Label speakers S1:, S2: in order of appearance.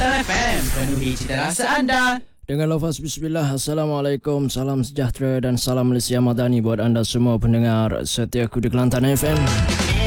S1: Kelantan FM, penuhi cita rasa anda.
S2: Dengan lafaz bismillah, Assalamualaikum, salam sejahtera dan salam Malaysia Madani buat anda semua pendengar setiaku di Kelantan FM.